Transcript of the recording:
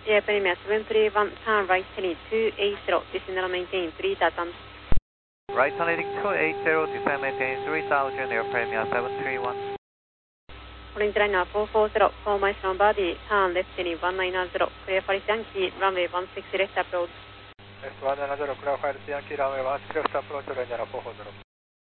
Air Premier 731, turn right heading 280, descend and maintain 3000. Right turn heading 280, descend maintain 3000, Air Premier 731. Orange liner 440, 4 miles from body, turn left heading 190, clear for Yankee, runway 16 left approach. Left 170, clear for Yankee, runway 16 left approach, Ranger 440.